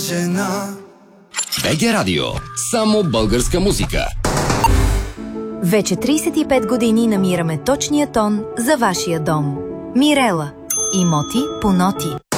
БГ Радио. Само българска музика. Вече 35 години намираме точния тон за вашия дом. Мирела. Имоти по ноти.